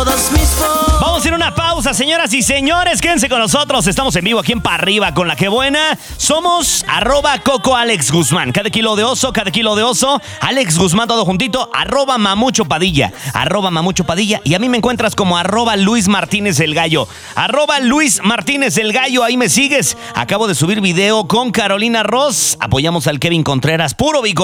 todos mis fotos. Vamos a ir a una pausa, señoras y señores. Quédense con nosotros. Estamos en vivo aquí en Pa' Arriba con La Que Buena. Somos @CocoAlexGuzmán. Cada kilo de oso. Alex Guzmán, todo juntito. @Mamucho Padilla. @Mamucho Padilla. Y a mí me encuentras como @Luis Martínez el Gallo. @Luis Martínez el Gallo. Ahí me sigues. Acabo de subir video con Carolina Ross. Apoyamos al Kevin Contreras. Puro Vico.